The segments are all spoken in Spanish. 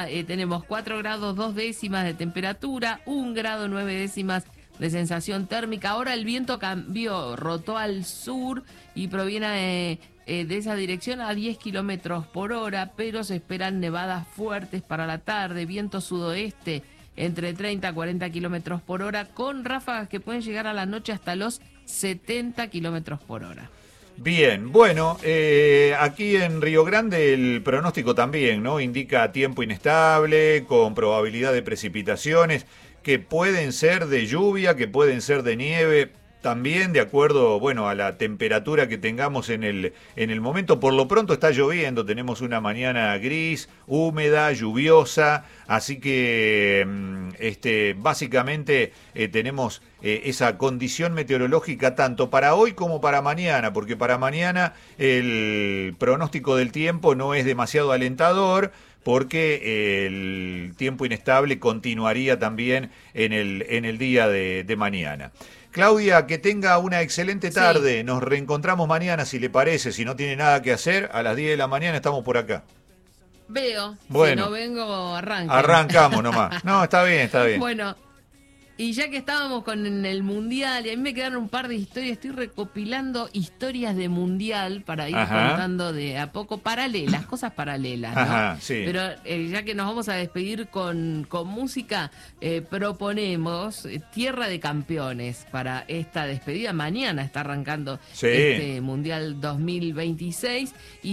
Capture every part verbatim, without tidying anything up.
eh, tenemos cuatro grados dos décimas de temperatura, un grado nueve décimas de sensación térmica. Ahora el viento cambió, rotó al sur y proviene eh, eh, de esa dirección a diez kilómetros por hora, pero se esperan nevadas fuertes para la tarde, viento sudoeste entre treinta a cuarenta kilómetros por hora, con ráfagas que pueden llegar a la noche hasta los setenta kilómetros por hora. Bien, bueno, eh, aquí en Río Grande el pronóstico también, ¿no? Indica tiempo inestable, con probabilidad de precipitaciones, que pueden ser de lluvia, que pueden ser de nieve, también de acuerdo, bueno, a la temperatura que tengamos en el, en el momento. Por lo pronto está lloviendo, tenemos una mañana gris, húmeda, lluviosa, así que este, básicamente eh, tenemos eh, esa condición meteorológica tanto para hoy como para mañana, porque para mañana el pronóstico del tiempo no es demasiado alentador, porque el tiempo inestable continuaría también en el, en el día de, de mañana. Claudia, que tenga una excelente tarde. Sí. Nos reencontramos mañana, si le parece. Si no tiene nada que hacer, a las diez de la mañana estamos por acá. Veo. Bueno, si no vengo, arranco. Arrancamos nomás. No, está bien, está bien. Bueno. Y ya que estábamos con el Mundial, y a mí me quedaron un par de historias, estoy recopilando historias de Mundial para ir Ajá. contando de a poco paralelas, cosas paralelas, ¿no? Ajá, sí. Pero eh, ya que nos vamos a despedir con, con música, eh, proponemos eh, Tierra de Campeones para esta despedida. Mañana está arrancando sí. este Mundial dos mil veintiséis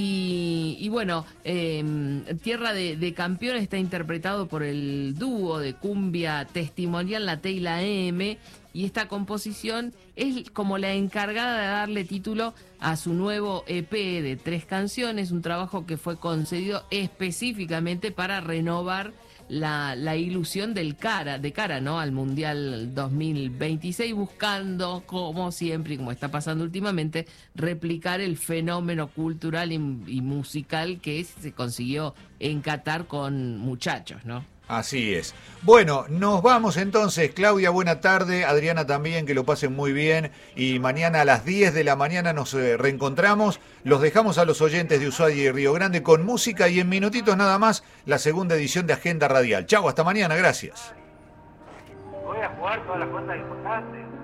y, y bueno, eh, Tierra de, de Campeones está interpretado por el dúo de cumbia testimonial La T y la M, y esta composición es como la encargada de darle título a su nuevo E P de tres canciones, un trabajo que fue concedido específicamente para renovar la, la ilusión del cara, de cara, ¿no?, al Mundial dos mil veintiséis, buscando, como siempre y como está pasando últimamente, replicar el fenómeno cultural y, y musical que se consiguió en Qatar con Muchachos, ¿no? Así es. Bueno, nos vamos entonces. Claudia, buena tarde. Adriana también, que lo pasen muy bien. Y mañana a las diez de la mañana nos eh, reencontramos. Los dejamos a los oyentes de Ushuaia y Río Grande con música y en minutitos nada más la segunda edición de Agenda Radial. Chau, hasta mañana. Gracias. Voy a jugar todas las cosas importantes.